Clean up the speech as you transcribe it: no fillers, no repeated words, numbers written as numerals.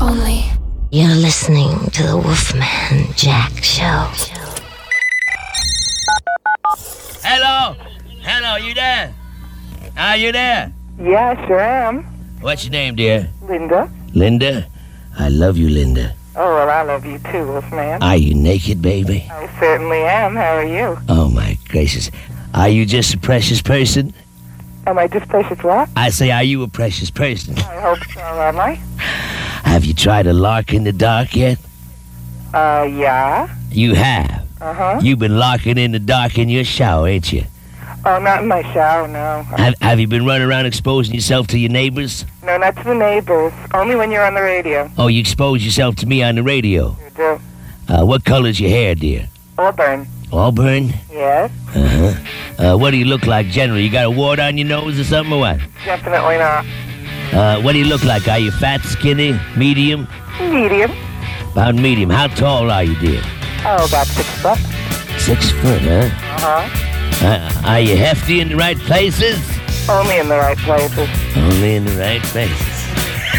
only. You're listening to the Wolfman Jack Show. Hello? Hello, you there? Are you there? Yeah, I sure am. What's your name, dear? Linda. Linda? I love you, Linda. Oh, well, I love you too, Wolfman. Are you naked, baby? I certainly am. How are you? Oh, my gracious. Are you just a precious person? Am I just precious what? I say, are you a precious person? I hope so, am I? Have you tried a lark in the dark yet? Yeah. You have? Uh-huh. You've been larking in the dark in your shower, ain't you? Oh, not in my shower, no. Have you been running around exposing yourself to your neighbors? No, not to the neighbors. Only when you're on the radio. Oh, you expose yourself to me on the radio? You do. What color's your hair, dear? Auburn. Auburn? Yes. Uh-huh. What do you look like generally? You got a wart on your nose or something or what? Definitely not. What do you look like? Are you fat, skinny, medium? Medium. About medium. How tall are you, dear? Oh, about 6 foot. 6 foot, huh? Uh-huh. Are you hefty in the right places? Only in the right places. Only in the right places.